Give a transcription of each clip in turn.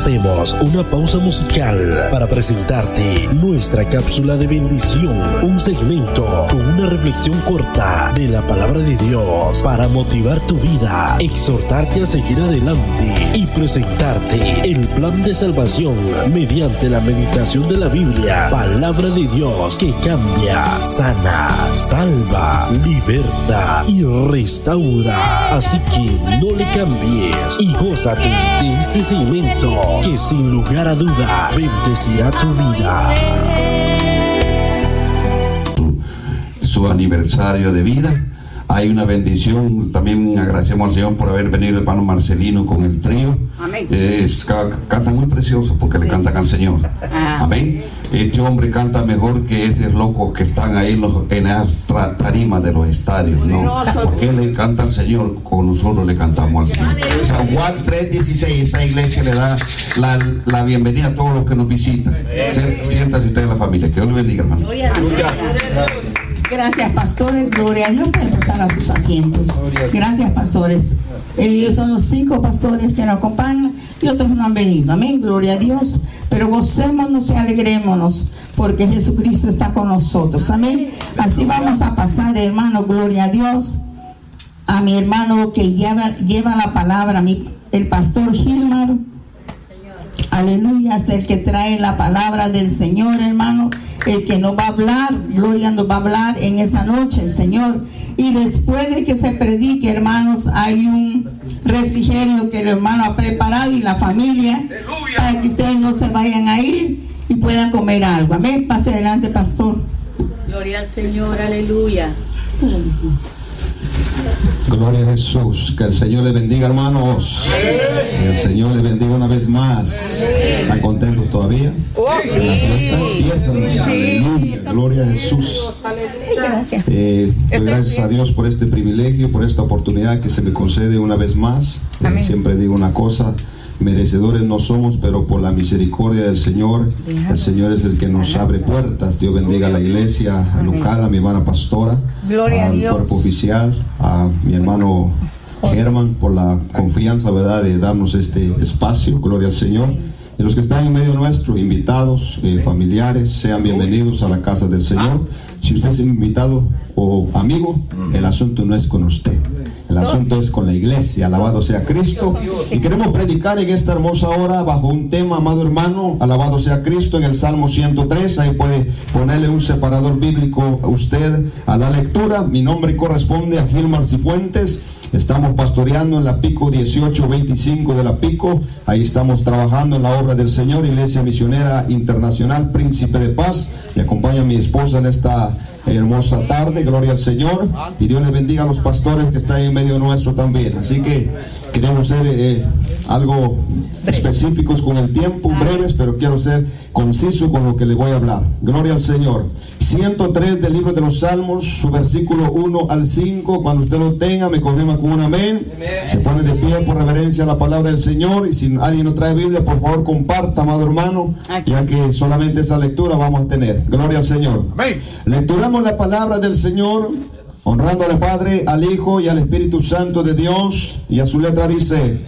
Hacemos una pausa musical para presentarte nuestra cápsula de bendición, un segmento con una reflexión corta de la palabra de Dios para motivar tu vida, exhortarte a seguir adelante y presentarte el plan de salvación mediante la meditación de la Biblia, palabra de Dios que cambia, sana, salva, liberta y restaura. Así que no le cambies y gózate de este segmento que sin lugar a duda bendecirá tu vida. Su aniversario de vida, hay una bendición. También agradecemos al Señor por haber venido el hermano Marcelino con el trío. Amén. Canta muy precioso porque le cantan al Señor. Amén. Este hombre canta mejor que esos locos que están ahí en esas tarimas de los estadios, ¿no? Porque él le canta al Señor, con nosotros le cantamos al Señor. San Juan 3:16, esta iglesia le da la bienvenida a todos los que nos visitan. Siéntase usted en la familia. Que Dios le bendiga, hermano. Gracias, pastores. Gloria a Dios. Pueden pasar a sus asientos. Gracias, pastores. Ellos son los 5 pastores que nos acompañan y otros no han venido. Amén. Gloria a Dios. Pero gocémonos y alegrémonos porque Jesucristo está con nosotros. Amén. Así vamos a pasar, hermano. Gloria a Dios. A mi hermano que lleva la palabra, el pastor Gilmar. Aleluya, es el que trae la palabra del Señor, hermano, el que nos va a hablar, gloria, nos va a hablar en esta noche, Señor. Y después de que se predique, hermanos, hay un refrigerio que el hermano ha preparado y la familia, para que ustedes no se vayan a ir y puedan comer algo. Amén. Pase adelante, pastor. Gloria al Señor, aleluya. Gloria a Jesús. Que el Señor le bendiga, hermanos. Que el Señor le bendiga una vez más. ¿Están contentos todavía? La fiesta empieza. Aleluya. Gloria a Jesús. Doy gracias a Dios por este privilegio, por esta oportunidad que se me concede una vez más. Siempre digo una cosa: merecedores no somos, pero por la misericordia del Señor, el Señor es el que nos abre puertas. Dios bendiga a la iglesia local, a mi hermana pastora, al cuerpo oficial, a mi hermano Germán, por la confianza, ¿verdad?, de darnos este espacio. Gloria al Señor. Y los que están en medio nuestro, invitados, familiares, sean bienvenidos a la casa del Señor. Si usted es invitado o amigo, el asunto no es con usted. El asunto es con la iglesia. Alabado sea Cristo. Y queremos predicar en esta hermosa hora bajo un tema, amado hermano, alabado sea Cristo, en el Salmo 103. Ahí puede ponerle un separador bíblico a usted a la lectura. Mi nombre corresponde a Gilmar Cifuentes. Estamos pastoreando en la Pico 1825 de la Pico. Ahí estamos trabajando en la obra del Señor, Iglesia Misionera Internacional Príncipe de Paz. Me acompaña mi esposa en esta hermosa tarde. Gloria al Señor. Y Dios le bendiga a los pastores que están en medio nuestro también. Así que queremos ser algo específicos con el tiempo, breves, pero quiero ser conciso con lo que le voy a hablar. Gloria al Señor. 103 del libro de los Salmos, su versículo 1 al 5. Cuando usted lo tenga, me confirma con un amén. Se pone de pie por reverencia a la palabra del Señor. Y si alguien no trae Biblia, por favor comparta, amado hermano, ya que solamente esa lectura vamos a tener. Gloria al Señor. Amén. Lecturamos la palabra del Señor, honrando al Padre, al Hijo y al Espíritu Santo de Dios. Y a su letra dice: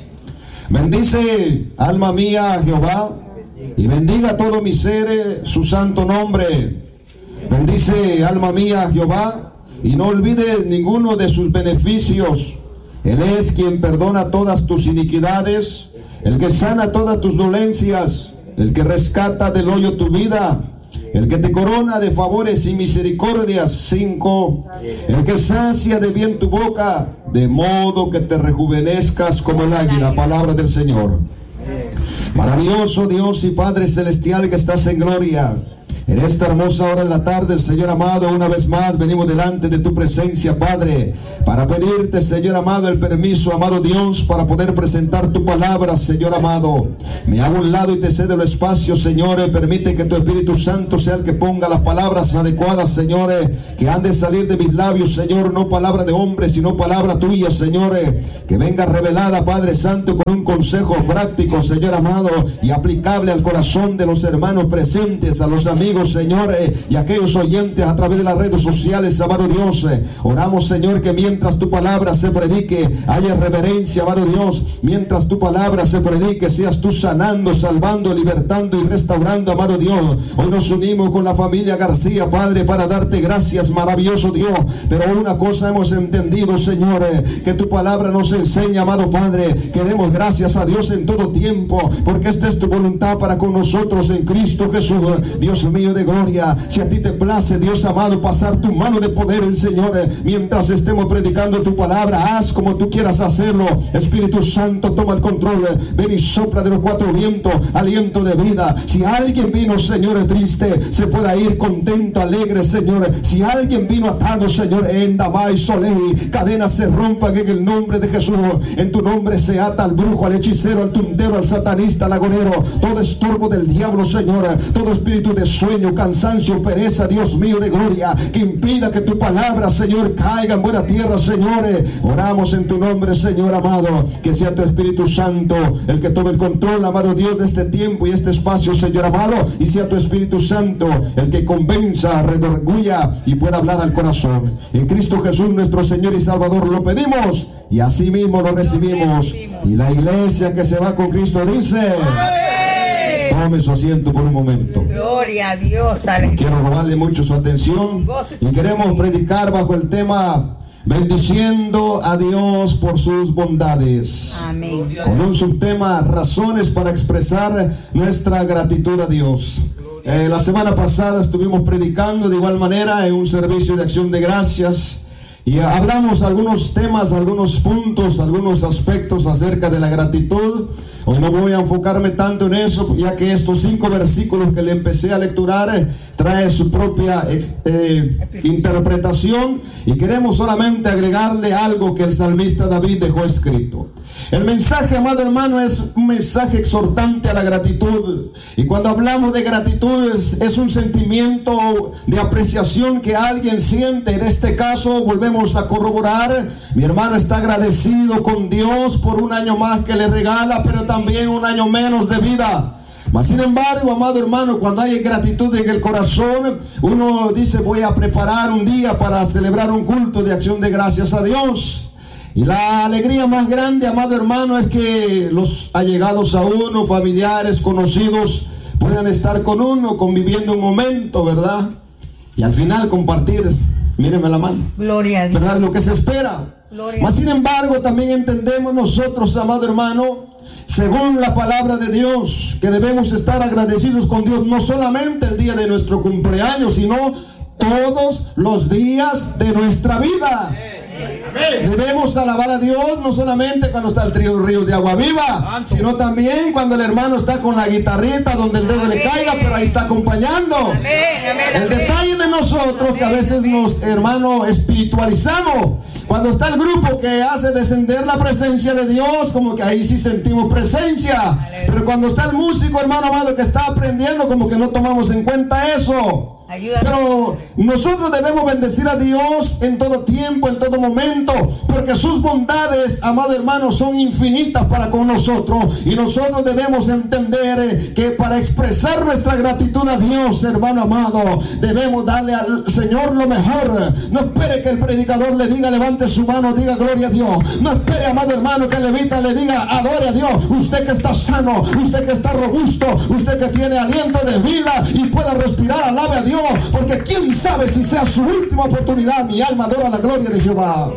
bendice, alma mía, a Jehová, y bendiga todo mi ser su santo nombre. Bendice, alma mía, a Jehová, y no olvides ninguno de sus beneficios. Él es quien perdona todas tus iniquidades, el que sana todas tus dolencias, el que rescata del hoyo tu vida, el que te corona de favores y misericordias. 5. El que sacia de bien tu boca, de modo que te rejuvenezcas como el águila. Palabra del Señor. Maravilloso Dios y Padre celestial que estás en gloria. En esta hermosa hora de la tarde, Señor amado, una vez más venimos delante de tu presencia, Padre, para pedirte, Señor amado, el permiso, amado Dios, para poder presentar tu palabra, Señor amado. Me hago a un lado y te cedo el espacio, Señor. Permite que tu Espíritu Santo sea el que ponga las palabras adecuadas, Señor, que han de salir de mis labios, Señor, no palabra de hombre, sino palabra tuya, Señor, que venga revelada, Padre Santo, con un consejo práctico, Señor amado, y aplicable al corazón de los hermanos presentes, a los amigos amigos, Señor, y aquellos oyentes a través de las redes sociales, amado Dios. Oramos, Señor, que mientras tu palabra se predique, haya reverencia, amado Dios. Mientras tu palabra se predique, seas tú sanando, salvando, libertando y restaurando, amado Dios. Hoy nos unimos con la familia García, Padre, para darte gracias, maravilloso Dios. Pero una cosa hemos entendido, Señor, que tu palabra nos enseña, amado Padre, que demos gracias a Dios en todo tiempo, porque esta es tu voluntad para con nosotros en Cristo Jesús. Dios mío de gloria, si a ti te place, Dios amado, pasar tu mano de poder, el Señor, mientras estemos predicando tu palabra, haz como tú quieras hacerlo. Espíritu Santo, toma el control, ven y sopla de los cuatro vientos aliento de vida. Si alguien vino, Señor, triste, se pueda ir contento, alegre, Señor. Si alguien vino atado, Señor, en Damay, Soleil, cadenas se rompan en el nombre de Jesús. En tu nombre se ata al brujo, al hechicero, al tuntero, al satanista, al agorero, todo estorbo del diablo, Señor, todo espíritu de sueño, cansancio, pereza, Dios mío de gloria, que impida que tu palabra, Señor, caiga en buena tierra, Señor. Oramos en tu nombre, Señor amado, que sea tu Espíritu Santo el que tome el control, amado Dios, de este tiempo y este espacio, Señor amado, y sea tu Espíritu Santo el que convenza, redarguya y pueda hablar al corazón. En Cristo Jesús, nuestro Señor y Salvador, lo pedimos y así mismo lo recibimos. Y la iglesia que se va con Cristo dice: tome su asiento por un momento. Gloria a Dios. No quiero robarle mucho su atención y queremos predicar bajo el tema bendiciendo a Dios por sus bondades. Amén. Con un subtema: razones para expresar nuestra gratitud a Dios. La semana pasada estuvimos predicando de igual manera en un servicio de acción de gracias y hablamos algunos temas, algunos puntos, algunos aspectos acerca de la gratitud. Hoy no voy a enfocarme tanto en eso, ya que estos 5 versículos que le empecé a lecturar trae su propia interpretación, y queremos solamente agregarle algo que el salmista David dejó escrito. El mensaje, amado hermano, es un mensaje exhortante a la gratitud. Y cuando hablamos de gratitud es un sentimiento de apreciación que alguien siente. En este caso volvemos a corroborar: mi hermano está agradecido con Dios por un año más que le regala, pero también un año menos de vida. Mas sin embargo, amado hermano, cuando hay gratitud en el corazón, uno dice: voy a preparar un día para celebrar un culto de acción de gracias a Dios. Y la alegría más grande, amado hermano, es que los allegados a uno, familiares, conocidos, puedan estar con uno, conviviendo un momento, ¿verdad? Y al final compartir, míreme la mano, Gloria a Dios, ¿verdad? Lo que se espera. Mas sin embargo, también entendemos nosotros, amado hermano, según la palabra de Dios, que debemos estar agradecidos con Dios no solamente el día de nuestro cumpleaños, sino todos los días de nuestra vida. Debemos alabar a Dios no solamente cuando está el río de agua viva, sino también cuando el hermano está con la guitarrita donde el dedo le caiga, pero ahí está acompañando. El detalle de nosotros que a veces nos, hermano, espiritualizamos. Cuando está el grupo que hace descender la presencia de Dios, como que ahí sí sentimos presencia. Pero cuando está el músico, hermano amado, que está aprendiendo, como que no tomamos en cuenta eso. Pero nosotros debemos bendecir a Dios en todo tiempo, en todo momento, porque sus bondades, amado hermano, son infinitas para con nosotros. Y nosotros debemos entender que para expresar nuestra gratitud a Dios, hermano amado, debemos darle al Señor lo mejor. No espere que el predicador le diga: levante su mano, diga gloria a Dios. No espere, amado hermano, que el levita le diga: adore a Dios. Usted que está sano, usted que está robusto, usted que tiene aliento de vida y pueda respirar, alabe a Dios, porque quién sabe si sea su última oportunidad. Mi alma adora la gloria de Jehová.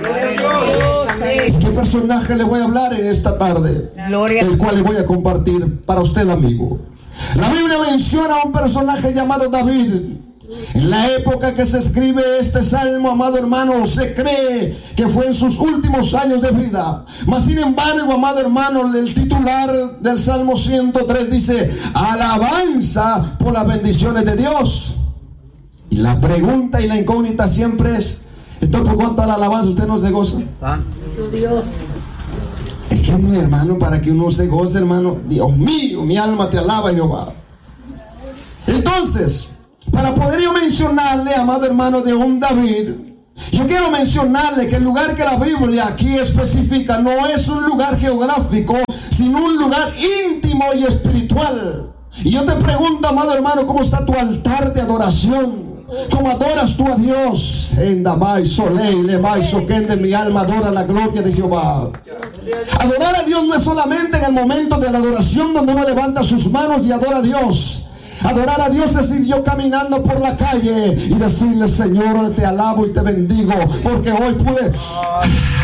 ¿Qué personaje le voy a hablar en esta tarde? El cual le voy a compartir para usted, amigo. La Biblia menciona a un personaje llamado David. En la época que se escribe este salmo, amado hermano, se cree que fue en sus últimos años de vida. Mas sin embargo, amado hermano, el titular del Salmo 103 dice: alabanza por las bendiciones de Dios. Y la pregunta y la incógnita siempre es: entonces, ¿por cuánto la alabanza usted no se goza? Dios. Es que, mi hermano, para que uno se goce, hermano, Dios mío, mi alma te alaba, Jehová. Entonces, para poder yo mencionarle, amado hermano, de un David, yo quiero mencionarle que el lugar que la Biblia aquí especifica no es un lugar geográfico, sino un lugar íntimo y espiritual. Y yo te pregunto, amado hermano, ¿cómo está tu altar de adoración? ¿Cómo adoras tú a Dios? En Damai, Soleil, Lemai, Soquende, mi alma adora la gloria de Jehová. Adorar a Dios no es solamente en el momento de la adoración donde uno levanta sus manos y adora a Dios. Adorar a Dios es ir yo caminando por la calle y decirle: Señor, te alabo y te bendigo, porque hoy pude